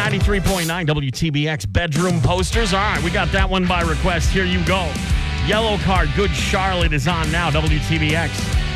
93.9 WTBX bedroom posters. All right, we got that one by request. Here you go. Yellow Card, Good Charlotte is on now, WTBX.